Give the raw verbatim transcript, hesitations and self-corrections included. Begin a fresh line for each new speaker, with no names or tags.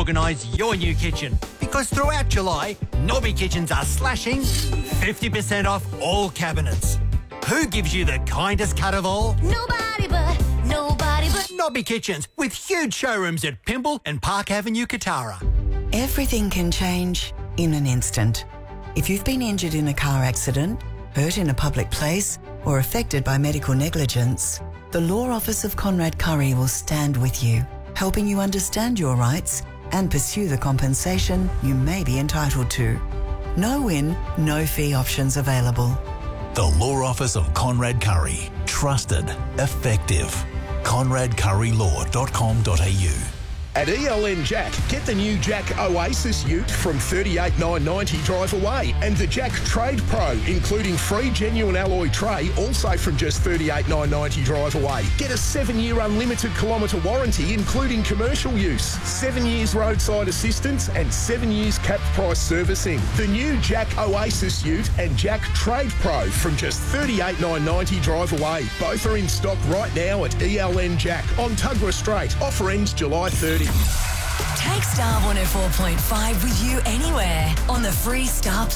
organise your new kitchen. Because throughout July, Nobby Kitchens are slashing fifty percent off all cabinets. Who gives you the kindest cut of all?
Nobody but, nobody but
Nobby Kitchens, with huge showrooms at Pymble and Park Avenue, Katara.
Everything can change in an instant. If you've been injured in a car accident, hurt in a public place, or affected by medical negligence, the Law Office of Conrad Curry will stand with you, helping you understand your rights and pursue the compensation you may be entitled to. No win, no fee options available.
The Law Office of Conrad Curry. Trusted. Effective. conrad curry law dot com dot a u.
At E L N Jack, get the new Jack Oasis Ute from thirty-eight thousand nine hundred ninety drive away, and the Jack Trade Pro, including free genuine alloy tray, also from just thirty-eight thousand nine hundred ninety drive away. Get a seven-year unlimited kilometre warranty, including commercial use, seven years roadside assistance, and seven years capped price servicing. The new Jack Oasis Ute and Jack Trade Pro from just thirty-eight thousand nine hundred ninety drive away. Both are in stock right now at E L N Jack on Tuggerah Strait. Offer ends July thirtieth.
Take Star one oh four point five with you anywhere on the free Star Plus